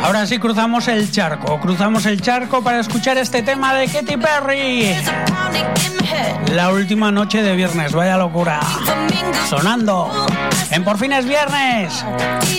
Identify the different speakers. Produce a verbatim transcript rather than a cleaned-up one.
Speaker 1: Ahora sí cruzamos el charco, cruzamos el charco para escuchar este tema de Katy Perry. La última noche de viernes, vaya locura. Sonando en Por fin es viernes.